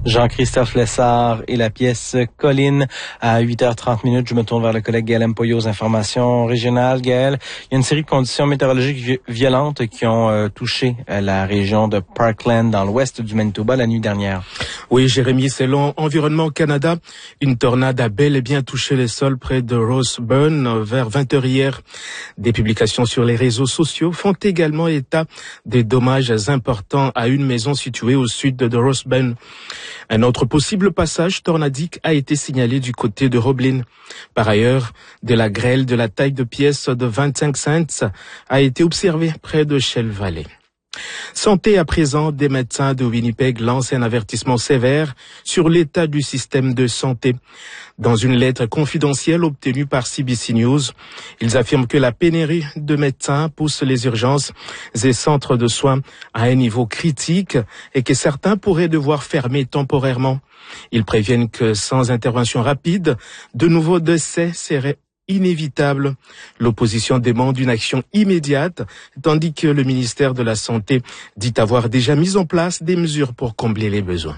Jean-Christophe Lessard et la pièce Colline à 8h30. Je me tourne vers le collègue Gaël Mpoyo aux informations régionales. Gaël, il y a une série de conditions météorologiques violentes qui ont touché la région de Parkland dans l'ouest du Manitoba la nuit dernière. Oui, Jérémy, selon Environnement Canada, une tornade a bel et bien touché les sols près de Roseburn vers 20h hier. Des publications sur les réseaux sociaux font également état des dommages importants à une maison située au sud de Roseburn. Un autre possible passage tornadique a été signalé du côté de Roblin. Par ailleurs, de la grêle de la taille de pièce de 25 cents a été observée près de Shell Valley. Santé à présent, des médecins de Winnipeg lancent un avertissement sévère sur l'état du système de santé. Dans une lettre confidentielle obtenue par CBC News, ils affirment que la pénurie de médecins pousse les urgences et centres de soins à un niveau critique et que certains pourraient devoir fermer temporairement. Ils préviennent que sans intervention rapide, de nouveaux décès seraient inévitable. L'opposition demande une action immédiate, tandis que le ministère de la Santé dit avoir déjà mis en place des mesures pour combler les besoins.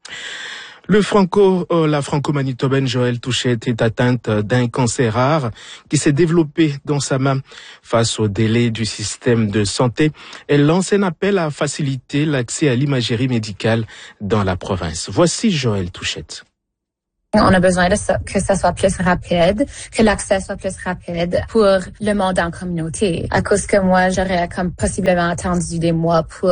La franco-manitobaine Joëlle Touchette est atteinte d'un cancer rare qui s'est développé dans sa main. Face au délai du système de santé, elle lance un appel à faciliter l'accès à l'imagerie médicale dans la province. Voici Joëlle Touchette. On a besoin de ça, que ça soit plus rapide, que l'accès soit plus rapide pour le monde en communauté. À cause que moi, j'aurais comme possiblement attendu des mois pour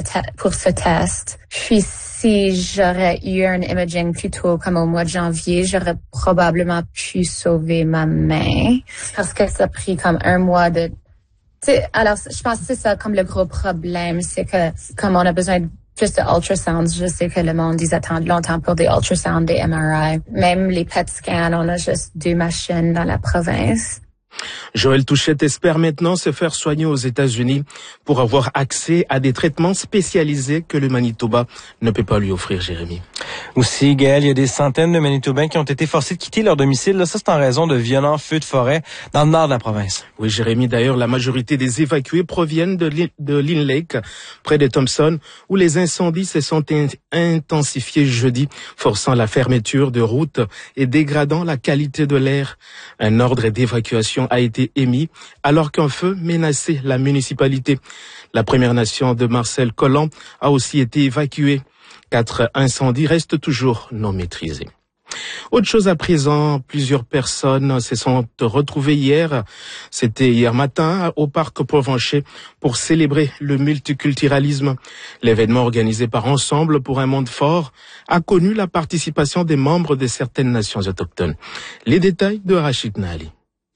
ce test. Puis si j'aurais eu un imaging plus tôt, comme au mois de janvier, j'aurais probablement pu sauver ma main. Parce que ça a pris comme un mois de... alors, je pense que c'est ça comme le gros problème, c'est que comme on a besoin de plus de ultrasounds, je sais que le monde, ils attendent longtemps pour des ultrasounds, des MRI. Même les PET scans, on a juste 2 machines dans la province. Joëlle Touchette espère maintenant se faire soigner aux États-Unis pour avoir accès à des traitements spécialisés que le Manitoba ne peut pas lui offrir, Jérémy. Aussi, Gaël, il y a des centaines de Manitobains qui ont été forcés de quitter leur domicile. Là, ça, c'est en raison de violents feux de forêt dans le nord de la province. Oui, Jérémy, d'ailleurs, la majorité des évacués proviennent de Lynn Lake, près de Thompson, où les incendies se sont intensifiés jeudi, forçant la fermeture de routes et dégradant la qualité de l'air. Un ordre d'évacuation a été émis alors qu'un feu menaçait la municipalité. La Première Nation de Marcel Collant a aussi été évacuée. 4 incendies restent toujours non maîtrisés. Autre chose à présent, plusieurs personnes se sont retrouvées hier, c'était hier matin, au parc Provencher pour célébrer le multiculturalisme. L'événement organisé par Ensemble pour un monde fort a connu la participation des membres de certaines nations autochtones. Les détails de Rachid Nali.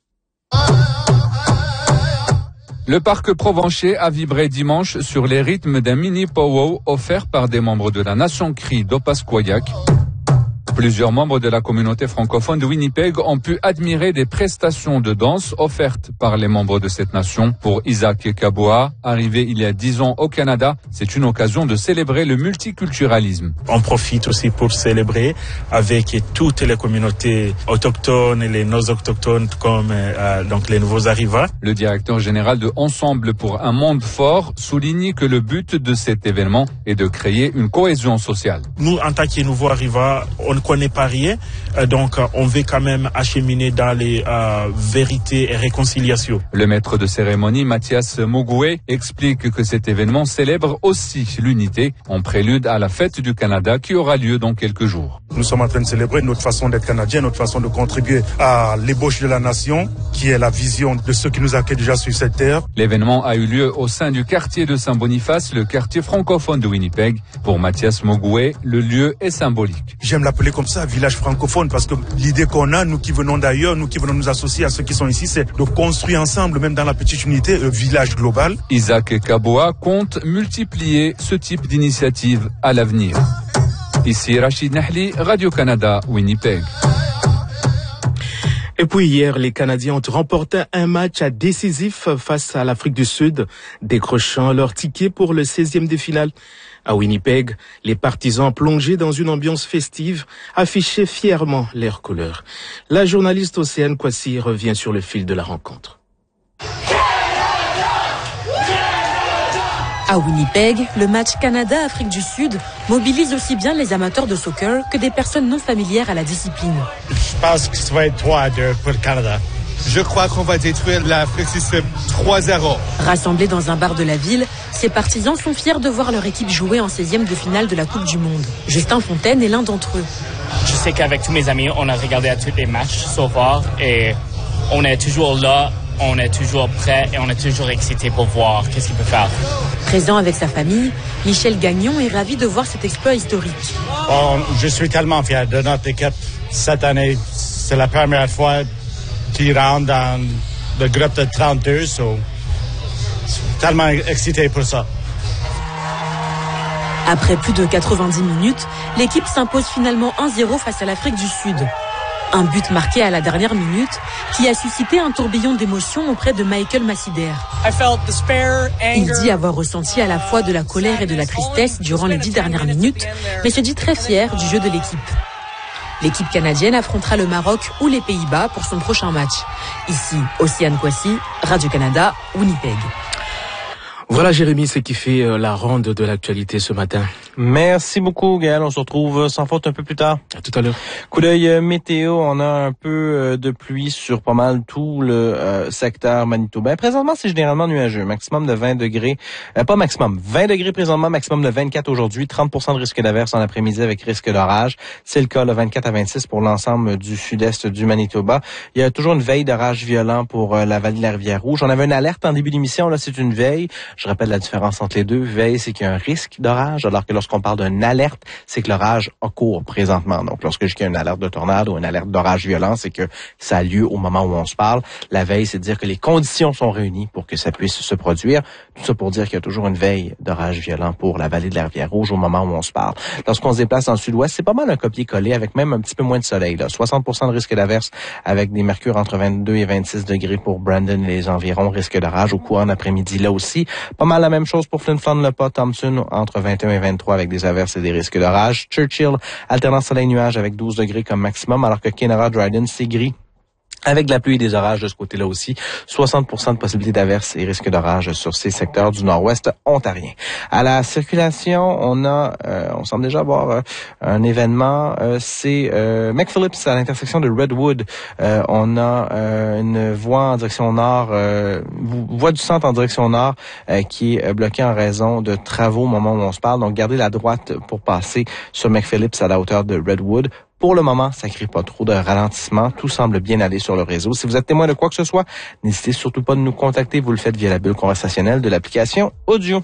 Le parc Provencher a vibré dimanche sur les rythmes d'un mini powwow offert par des membres de la nation Cri d'Opasquayak. Plusieurs membres de la communauté francophone de Winnipeg ont pu admirer des prestations de danse offertes par les membres de cette nation. Pour Isaac Kaboa, arrivé il y a 10 ans au Canada, c'est une occasion de célébrer le multiculturalisme. On profite aussi pour célébrer avec toutes les communautés autochtones et les non-autochtones comme donc les nouveaux arrivants. Le directeur général de Ensemble pour un monde fort souligne que le but de cet événement est de créer une cohésion sociale. Nous, en tant que nouveaux arrivants, on ne connaît pas rien, donc on veut quand même acheminer dans les vérités et réconciliations. Le maître de cérémonie, Mathias Mogoué, explique que cet événement célèbre aussi l'unité en prélude à la fête du Canada qui aura lieu dans quelques jours. Nous sommes en train de célébrer notre façon d'être Canadien, notre façon de contribuer à l'ébauche de la nation, qui est la vision de ceux qui nous accueillent déjà sur cette terre. L'événement a eu lieu au sein du quartier de Saint-Boniface, le quartier francophone de Winnipeg. Pour Mathias Mogoué, le lieu est symbolique. J'aime l'appeler comme ça, village francophone, parce que l'idée qu'on a, nous qui venons d'ailleurs, nous qui venons nous associer à ceux qui sont ici, c'est de construire ensemble, même dans la petite unité, le village global. Isaac Kaboa compte multiplier ce type d'initiative à l'avenir. Ici Rachid Nahli, Radio-Canada, Winnipeg. Et puis hier, les Canadiens ont remporté un match décisif face à l'Afrique du Sud, décrochant leur ticket pour le 16e de finale. À Winnipeg, les partisans plongés dans une ambiance festive affichaient fièrement leurs couleurs. La journaliste Océane Kwasi revient sur le fil de la rencontre. À Winnipeg, le match Canada-Afrique du Sud mobilise aussi bien les amateurs de soccer que des personnes non familières à la discipline. Je pense que ça va être 3-2 pour le Canada. Je crois qu'on va détruire l'Afrique du Sud 3-0. Rassemblés dans un bar de la ville, ces partisans sont fiers de voir leur équipe jouer en 16e de finale de la Coupe du Monde. Justin Fontaine est l'un d'entre eux. Je sais qu'avec tous mes amis, on a regardé à tous les matchs so far et on est toujours là. On est toujours prêt et on est toujours excité pour voir qu'est-ce qu'il peut faire. Présent avec sa famille, Michel Gagnon est ravi de voir cet exploit historique. Je suis tellement fier de notre équipe cette année. C'est la première fois qu'ils rentrent dans le groupe de 32. Je suis tellement excité pour ça. Après plus de 90 minutes, l'équipe s'impose finalement 1-0 face à l'Afrique du Sud. Un but marqué à la dernière minute qui a suscité un tourbillon d'émotions auprès de Michael Massider. Il dit avoir ressenti à la fois de la colère et de la tristesse durant les 10 dernières minutes, mais se dit très fier du jeu de l'équipe. L'équipe canadienne affrontera le Maroc ou les Pays-Bas pour son prochain match. Ici, Océane Kwasi, Radio-Canada, Winnipeg. Voilà Jérémy, ce qui fait la ronde de l'actualité ce matin. Merci beaucoup Gaël, on se retrouve sans faute un peu plus tard. À tout à l'heure. Coup d'œil météo, on a un peu de pluie sur pas mal tout le secteur manitobain. Présentement, c'est généralement nuageux, maximum de 20 degrés, pas maximum, 20 degrés présentement, maximum de 24 aujourd'hui, 30% de risque d'averse en après-midi avec risque d'orage. C'est le cas, le 24 à 26 pour l'ensemble du sud-est du Manitoba. Il y a toujours une veille d'orage violent pour la vallée de la Rivière-Rouge. On avait une alerte en début d'émission, là c'est une veille. Je rappelle la différence entre les deux. Veille, c'est qu'il y a un risque d'orage, alors que lorsqu'on parle d'une alerte, c'est que l'orage a cours présentement. Donc, lorsque je dis qu'il y a une alerte de tornade ou une alerte d'orage violent, c'est que ça a lieu au moment où on se parle. La veille, c'est de dire que les conditions sont réunies pour que ça puisse se produire. Tout ça pour dire qu'il y a toujours une veille d'orage violent pour la vallée de la Rivière-Rouge au moment où on se parle. Lorsqu'on se déplace dans le sud-ouest, c'est pas mal un copier-coller avec même un petit peu moins de soleil. Là. 60% de risque d'averse avec des mercures entre 22 et 26 degrés pour Brandon et les environs. Risque d'orage au courant d'après-midi là aussi. Pas mal la même chose pour Flin Flon, Le Pas, Thompson, entre 21 et 23 avec des averses et des risques d'orage. Churchill, alternance soleil-nuage avec 12 degrés comme maximum, alors que Kenora, Dryden, c'est gris. Avec de la pluie et des orages de ce côté-là aussi. 60% de possibilité d'averses et risque d'orage sur ces secteurs du nord-ouest ontarien. À la circulation, on semble déjà avoir un événement. C'est McPhillips à l'intersection de Redwood. On a une voie en direction nord, voie du centre en direction nord qui est bloquée en raison de travaux au moment où on se parle. Donc, gardez la droite pour passer sur McPhillips à la hauteur de Redwood. Pour le moment, ça ne crée pas trop de ralentissement. Tout semble bien aller sur le réseau. Si vous êtes témoin de quoi que ce soit, n'hésitez surtout pas de nous contacter. Vous le faites via la bulle conversationnelle de l'application Audio.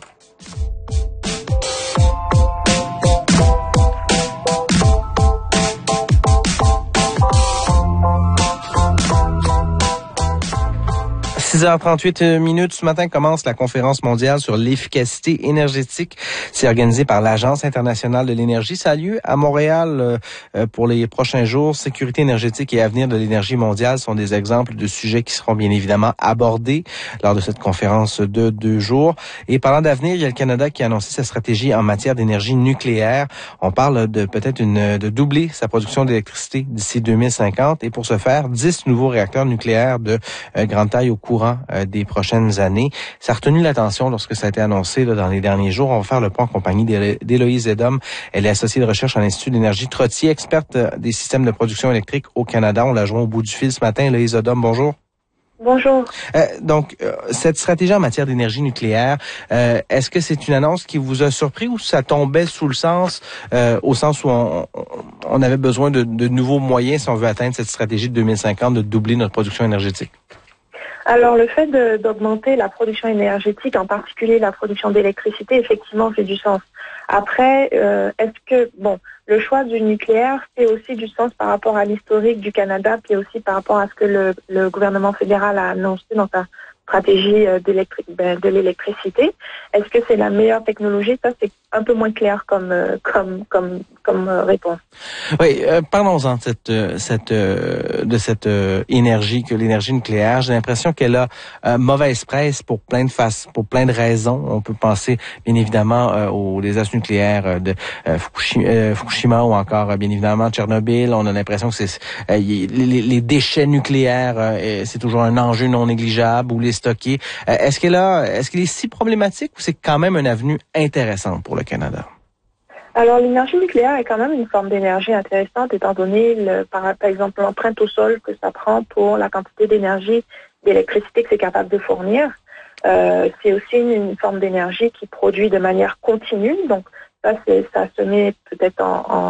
6h38 minutes ce matin commence la conférence mondiale sur l'efficacité énergétique. C'est organisé par l'Agence internationale de l'énergie. Ça a lieu à Montréal pour les prochains jours. Sécurité énergétique et avenir de l'énergie mondiale sont des exemples de sujets qui seront bien évidemment abordés lors de cette conférence de 2 jours. Et parlant d'avenir, il y a le Canada qui a annoncé sa stratégie en matière d'énergie nucléaire. On parle de peut-être de doubler sa production d'électricité d'ici 2050 et pour ce faire, 10 nouveaux réacteurs nucléaires de grande taille au courant des prochaines années. Ça a retenu l'attention lorsque ça a été annoncé dans les derniers jours. On va faire le point en compagnie d'Héloïse Edom. Elle est associée de recherche à l'Institut d'énergie Trottier, experte des systèmes de production électrique au Canada. On l'a joint au bout du fil ce matin. Héloïse Edom, bonjour. Bonjour. Donc, cette stratégie en matière d'énergie nucléaire, est-ce que c'est une annonce qui vous a surpris ou ça tombait sous le sens, au sens où on avait besoin de nouveaux moyens si on veut atteindre cette stratégie de 2050 de doubler notre production énergétique? Alors, le fait d'augmenter la production énergétique, en particulier la production d'électricité, effectivement, fait du sens. Après, le choix du nucléaire fait aussi du sens par rapport à l'historique du Canada, puis aussi par rapport à ce que le gouvernement fédéral a annoncé dans sa stratégie de l'électricité. Est-ce que c'est la meilleure technologie? Ça, c'est un peu moins clair comme réponse. Oui, parlons-en de cette énergie, que l'énergie nucléaire. J'ai l'impression qu'elle a mauvaise presse pour plein de raisons. On peut penser bien évidemment aux désastres nucléaires de Fukushima ou encore bien évidemment Tchernobyl. On a l'impression que c'est les déchets nucléaires, c'est toujours un enjeu non négligeable ou les stocker. Est-ce qu'elle est si problématique ou c'est quand même une avenue intéressante pour le Canada? Alors, l'énergie nucléaire est quand même une forme d'énergie intéressante, étant donné, par exemple, l'empreinte au sol que ça prend pour la quantité d'énergie, d'électricité que c'est capable de fournir. C'est aussi une forme d'énergie qui produit de manière continue. Donc, ça se met peut-être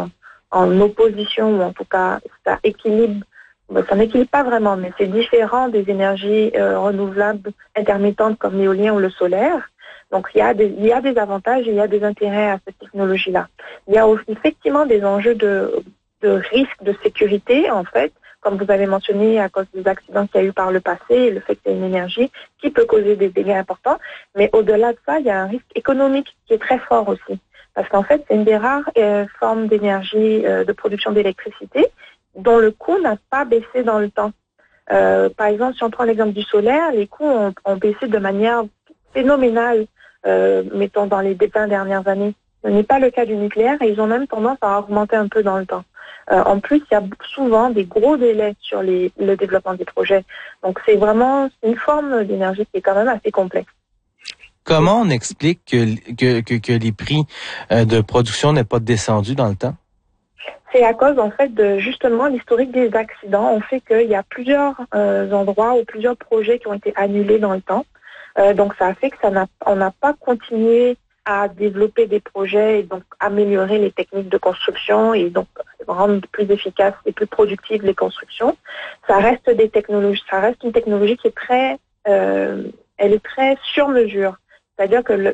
en opposition, ou en tout cas, ça équilibre. Ça n'équilibre pas vraiment, mais c'est différent des énergies renouvelables intermittentes comme l'éolien ou le solaire. Donc, il y a des avantages et il y a des intérêts à cette technologie-là. Il y a aussi effectivement des enjeux de risque de sécurité, en fait, comme vous avez mentionné, à cause des accidents qu'il y a eu par le passé et le fait que c'est une énergie qui peut causer des dégâts importants. Mais au-delà de ça, il y a un risque économique qui est très fort aussi. Parce qu'en fait, c'est une des rares formes d'énergie de production d'électricité dont le coût n'a pas baissé dans le temps. Par exemple, si on prend l'exemple du solaire, les coûts ont baissé de manière phénoménale, mettons, dans les 20 dernières années. Ce n'est pas le cas du nucléaire et ils ont même tendance à augmenter un peu dans le temps. En plus, il y a souvent des gros délais sur le développement des projets. Donc, c'est vraiment une forme d'énergie qui est quand même assez complexe. Comment on explique que les prix de production n'aient pas descendu dans le temps? C'est à cause, en fait, de justement l'historique des accidents. On fait qu'il y a plusieurs endroits ou plusieurs projets qui ont été annulés dans le temps. Donc, ça a fait que on n'a pas continué à développer des projets et donc améliorer les techniques de construction et donc rendre plus efficaces et plus productives les constructions. Ça reste une technologie qui est elle est très sur mesure. C'est-à-dire que